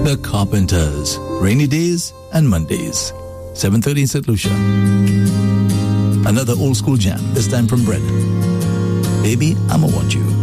The Carpenters. Rainy Days and Mondays. 7:30 in St. Lucia. Another old school jam, this time from Brennan. Baby, I'ma want you.